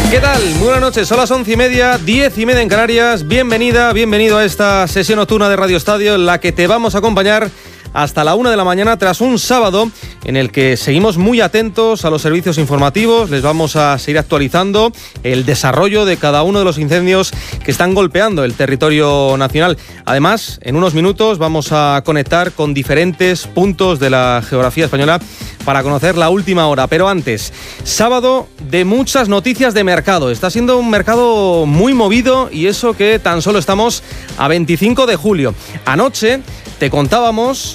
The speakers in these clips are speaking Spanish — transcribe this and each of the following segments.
¿Qué tal? Muy buenas noches, son las 11:30, 10:30 en Canarias. Bienvenido a esta sesión nocturna de Radio Estadio, en la que te vamos a acompañar hasta la 1 de la mañana, tras un sábado en el que seguimos muy atentos a los servicios informativos. Les vamos a seguir actualizando el desarrollo de cada uno de los incendios que están golpeando el territorio nacional. Además, en unos minutos vamos a conectar con diferentes puntos de la geografía española para conocer la última hora. Pero antes, sábado de muchas noticias de mercado. Está siendo un mercado muy movido, y eso que tan solo estamos a 25 de julio. Anoche te contábamos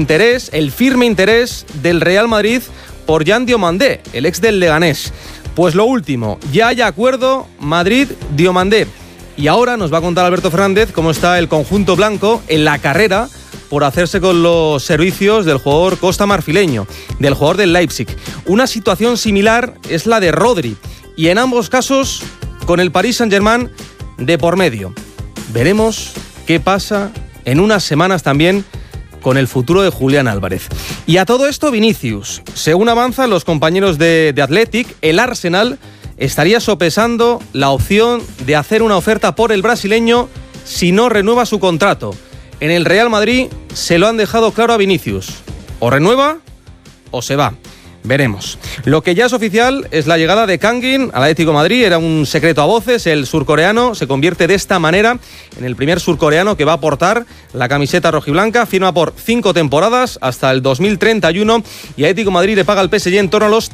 el firme interés del Real Madrid por Jan Diomandé, el ex del Leganés. Pues lo último, ya hay acuerdo Madrid-Diomandé. Y ahora nos va a contar Alberto Fernández cómo está el conjunto blanco en la carrera por hacerse con los servicios del jugador costamarfileño, del jugador del Leipzig. Una situación similar es la de Rodri, y en ambos casos con el Paris Saint-Germain de por medio. Veremos qué pasa en unas semanas también con el futuro de Julián Álvarez. Y a todo esto, Vinicius. Según avanzan los compañeros de Athletic, el Arsenal estaría sopesando la opción de hacer una oferta por el brasileño si no renueva su contrato. En el Real Madrid se lo han dejado claro a Vinicius: o renueva o se va. Veremos. Lo que ya es oficial es la llegada de Kangin al Atlético de Madrid. Era un secreto a voces. El surcoreano se convierte de esta manera en el primer surcoreano que va a portar la camiseta rojiblanca. Firma por 5 temporadas hasta el 2031, y Atlético de Madrid le paga al PSG en torno a los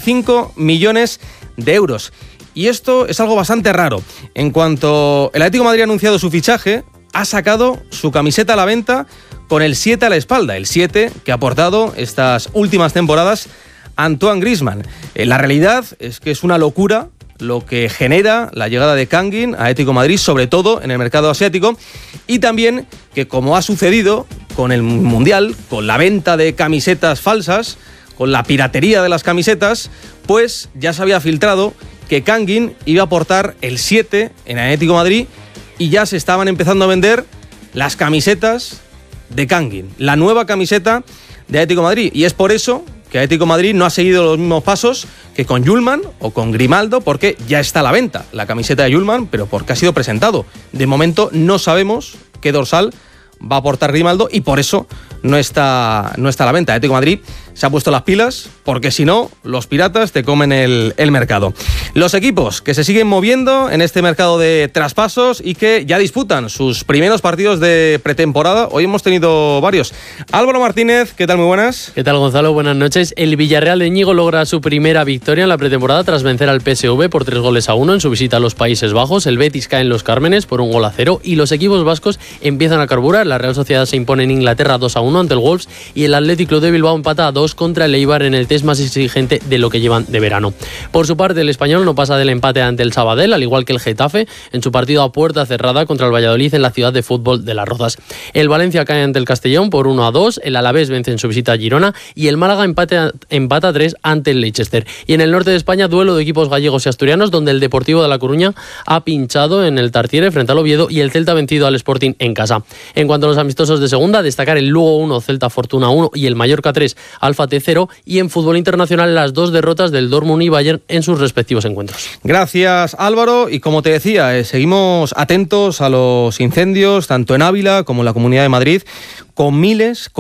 35 millones de euros. Y esto es algo bastante raro. En cuanto el Atlético de Madrid ha anunciado su fichaje, ha sacado su camiseta a la venta con el 7 a la espalda. El 7 que ha aportado estas últimas temporadas Antoine Griezmann. La realidad es que es una locura lo que genera la llegada de Kangin a Atlético de Madrid, sobre todo en el mercado asiático, y también que, como ha sucedido con el Mundial, con la venta de camisetas falsas, con la piratería de las camisetas, pues ya se había filtrado que Kangin iba a aportar el 7 en Atlético de Madrid, y ya se estaban empezando a vender las camisetas de Kangin, la nueva camiseta de Atlético de Madrid. Y es por eso que Atlético de Madrid no ha seguido los mismos pasos que con Yulman o con Grimaldo, porque ya está a la venta la camiseta de Yulman, pero porque ha sido presentado. De momento no sabemos qué dorsal va a aportar Grimaldo, y por eso no está a la venta. Atlético de Madrid se ha puesto las pilas, porque si no, los piratas te comen el mercado. Los equipos que se siguen moviendo en este mercado de traspasos y que ya disputan sus primeros partidos de pretemporada. Hoy hemos tenido varios. Álvaro Martínez, ¿qué tal? Muy buenas. ¿Qué tal, Gonzalo? Buenas noches. El Villarreal de Íñigo logra su primera victoria en la pretemporada tras vencer al PSV por 3-1 en su visita a los Países Bajos. El Betis cae en Los Cármenes por 1-0 y los equipos vascos empiezan a carburar. La Real Sociedad se impone en Inglaterra 2-1 ante el Wolves, y el Athletic Club de Bilbao empata a 2 contra el Eibar en el test más exigente de lo que llevan de verano. Por su parte, el Español no pasa del empate ante el Sabadell, al igual que el Getafe en su partido a puerta cerrada contra el Valladolid en la ciudad de fútbol de Las Rozas. El Valencia cae ante el Castellón por 1-2, el Alavés vence en su visita a Girona, y el Málaga empata 3 ante el Leicester. Y en el norte de España, duelo de equipos gallegos y asturianos, donde el Deportivo de La Coruña ha pinchado en el Tartiere frente al Oviedo, y el Celta ha vencido al Sporting en casa. En cuanto a los amistosos de segunda, destacar el Lugo 1, Celta Fortuna 1 y el Mallorca 3, Alfa T 0, y en fútbol internacional las 2 derrotas del Dortmund y Bayern en sus respectivos encuentros. Gracias, Álvaro. Y como te decía, seguimos atentos a los incendios, tanto en Ávila como en la Comunidad de Madrid, con miles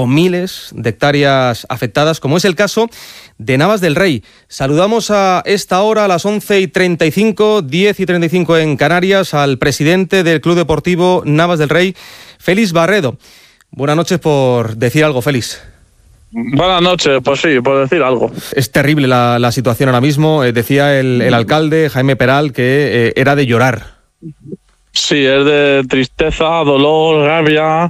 de hectáreas afectadas, como es el caso de Navas del Rey. Saludamos a esta hora, a las 11:35, 10:35 en Canarias, al presidente del Club Deportivo Navas del Rey, Félix Barredo. Buenas noches, por decir algo, Félix. Buenas noches, pues sí, por decir algo. Es terrible la situación ahora mismo. Decía el alcalde, Jaime Peral, que era de llorar. Sí, es de tristeza, dolor, rabia,